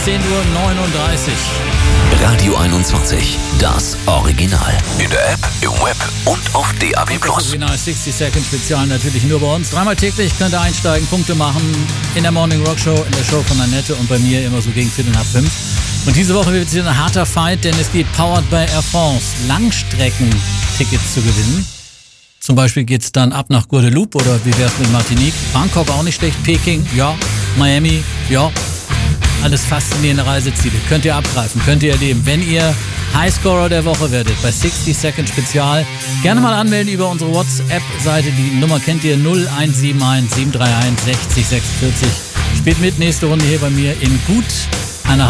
10:39 Uhr. Radio 21, das Original. In der App, im Web und auf DAB+. Das Original 60 Second Spezial natürlich nur bei uns. Dreimal täglich könnt ihr einsteigen, Punkte machen. In der Morning Rock Show, in der Show von Annette und bei mir immer so gegen 4:45. Und diese Woche wird es wieder ein harter Fight, denn es geht powered by Air France. Langstrecken-Tickets zu gewinnen. Zum Beispiel geht es dann ab nach Guadeloupe oder wie wär's mit Martinique? Bangkok auch nicht schlecht, Peking, ja, Miami, ja. Alles faszinierende Reiseziele. Könnt ihr abgreifen, könnt ihr erleben. Wenn ihr Highscorer der Woche werdet bei 60 Second Spezial, gerne mal anmelden über unsere WhatsApp-Seite. Die Nummer kennt ihr, 0171 731 60 46. Spielt mit, nächste Runde hier bei mir in Gut